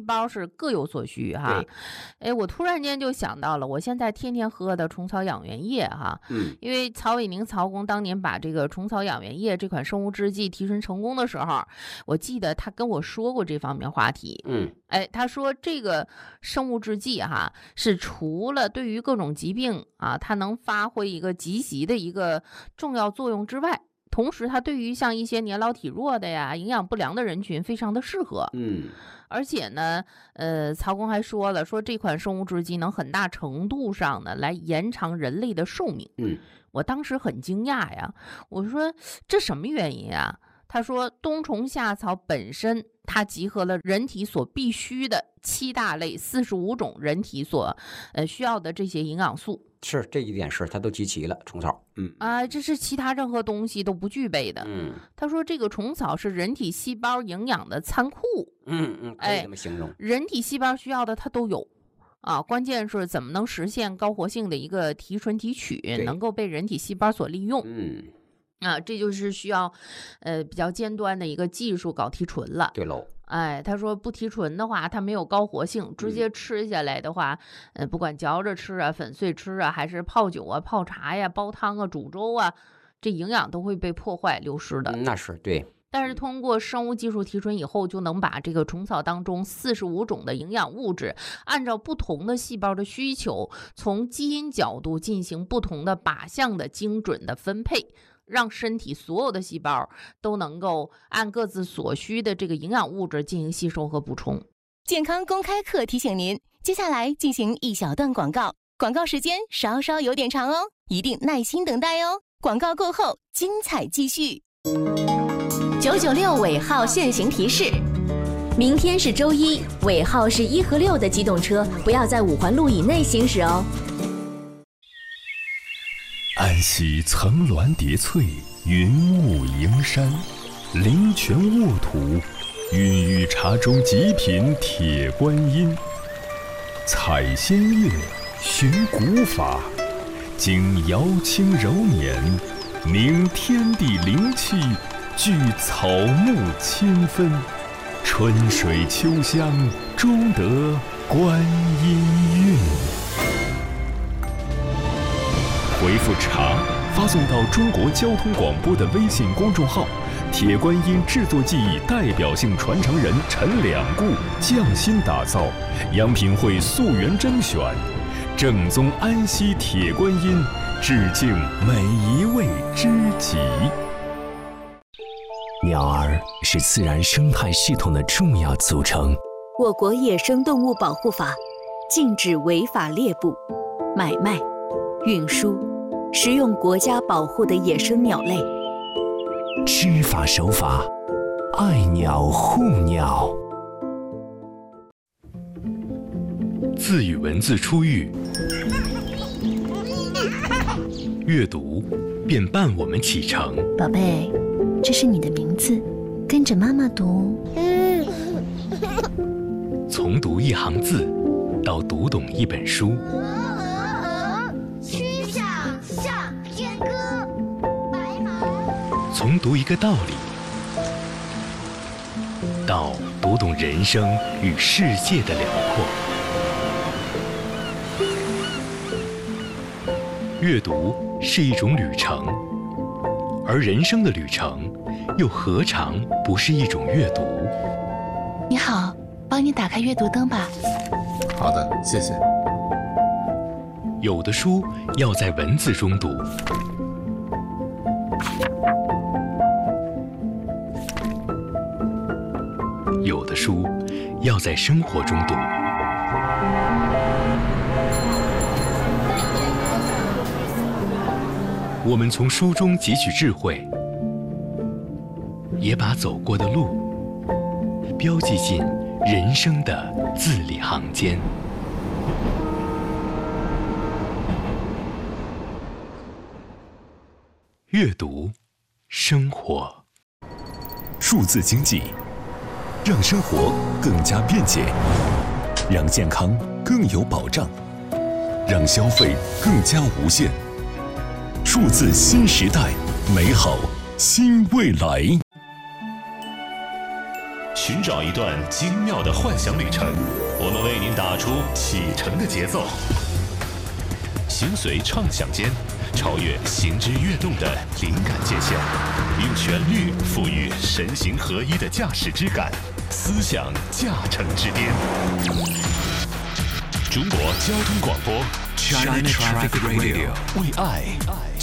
胞是各有所需哈。我突然间就想到了，我现在天天喝的虫草养元液哈，因为曹伟宁曹公当年把这个虫草养元液这款生物制剂提纯成功的时候，我记得他跟我说过这方面话题。他说这个生物制剂哈，是除了对于各种疾病啊，它能发挥一个积极的一个重要作用之外，同时它对于像一些年老体弱的呀、营养不良的人群非常的适合。而且呢，曹公还说了，说这款生物制剂能很大程度上呢来延长人类的寿命。我当时很惊讶呀，我说这什么原因啊？他说冬虫夏草本身它集合了人体所必须的7大类45种人体所需要的这些营养素。 是，这一点是它都集齐了，虫草。 这是其他任何东西都不具备的。他说这个虫草是人体细胞营养的仓库。 可以这么形容。 人体细胞需要的它都有。关键是怎么能实现高活性的一个提纯提取，能够被人体细胞所利用。这就是需要比较尖端的一个技术搞提纯了。 对喽。 他说不提纯的话，它没有高活性，直接吃下来的话，不管嚼着吃啊、粉碎吃啊，还是泡酒啊、泡茶呀、煲汤啊、煮粥啊，这营养都会被破坏流失的。 那是对。 但是通过生物技术提纯以后，就能把这个虫草当中45种的营养物质，按照不同的细胞的需求，从基因角度进行不同的靶向的精准的分配，让身体所有的细胞都能够按各自所需的这个营养物质进行吸收和补充。 健康公开课提醒您，接下来进行一小段广告，广告时间稍稍有点长哦，一定耐心等待哦。广告过后，精彩继续。996尾号限行提示：明天是周一，尾号是1和6的机动车不要在5环路以内行驶哦。 安溪层峦叠翠，云雾迎山，灵泉沃土，孕育茶中极品铁观音。采仙乐，寻古法，经瑶清柔年，明天地灵气，聚草木千分，春水秋香，终得观音韵。回复茶发送到中国交通广播的微信公众号，铁观音制作技艺代表性传承人陈两固匠心打造，央品会溯源甄选，正宗安溪铁观音，致敬每一位知己。 鸟儿是自然生态系统的重要组成。 我国野生动物保护法禁止违法猎捕、买卖、运输、食用国家保护的野生鸟类。 知法守法，爱鸟护鸟。 字与文字初遇，阅读便伴我们启程。 宝贝，这是你的名字，跟着妈妈读。 从读一行字到读懂一本书， 曲项向天歌，白马。 从读一个道理到读懂人生与世界的辽阔。阅读是一种旅程，而人生的旅程又何尝不是一种阅读？ 你好，帮你打开阅读灯吧。 好的，谢谢。 有的书要在文字中读，有的书要在生活中读。我们从书中汲取智慧，也把走过的路标记进人生的字里行间。阅读，生活。 数字经济，让生活更加便捷，让健康更有保障，让消费更加无限。数字新时代，美好新未来。 寻找一段精妙的幻想旅程，我们为您打出启程的节奏。行随畅想间，超越行之跃动的灵感界限，用旋律赋予神形合一的驾驶之感，思想驾乘之巅。中国交通广播 China Traffic Radio， 为爱